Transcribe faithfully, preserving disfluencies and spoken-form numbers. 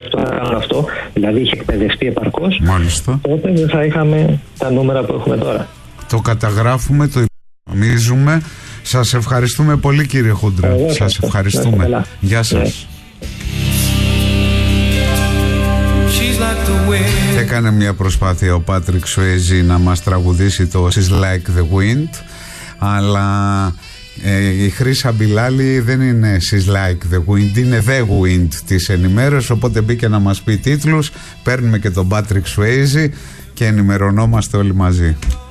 το να κάνουν αυτό, δηλαδή είχε εκπαιδευτεί επαρκώς, μάλιστα, τότε δεν θα είχαμε τα νούμερα που έχουμε τώρα. Το καταγράφουμε, το υπομίζουμε. Σας ευχαριστούμε πολύ, κύριε Χούντρα. Εγώ, σας ευχαριστούμε. Ναι, γεια σας. Yeah. Έκανε μια προσπάθεια ο Πάτρικ Σουέιζι να μας τραγουδήσει το She's Like the Wind, αλλά ε, η Χρύσα Μπιλάλη δεν είναι She's Like the Wind, είναι The Wind της ενημέρωσης, οπότε μπήκε να μας πει τίτλους. Παίρνουμε και τον Πάτρικ Σουέιζι και ενημερωνόμαστε όλοι μαζί.